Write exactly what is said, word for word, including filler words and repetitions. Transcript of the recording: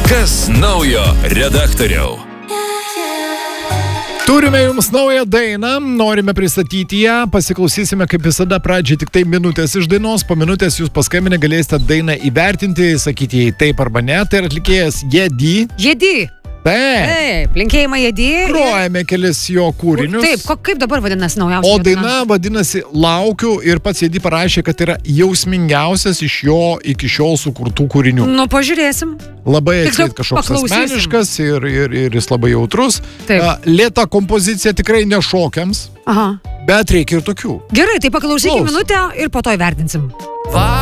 Kas naujo redaktoriau? Turime jums naują dainą, norime pristatyti ją, pasiklausysime kaip visada pradžiai tik tai minutės iš dainos, po minutės jūs paskambinę galėsite dainą įvertinti, sakyti jai taip arba ne, tai yra atlikėjas Jedi. Jedi. Taip. Taip, linkėjimą Jedi. Grojame kelis jo kūrinius. Taip, ko, kaip dabar vadinasi naujausia O daina vadinasi Laukiu ir pats Jedi parašė, kad yra jausmingiausias iš jo iki šiol sukurtų kūrinių. Nu, pažiūrėsim. Labai Tiksliau, atseit kažkoks paklausysim. asmeniškas ir, ir, ir jis labai jautrus. Taip. A, Lėta kompozicija tikrai ne šokiams, Aha. bet reikia ir tokių. Gerai, tai paklausykime Klausom. minutę ir po to įvertinsim. Va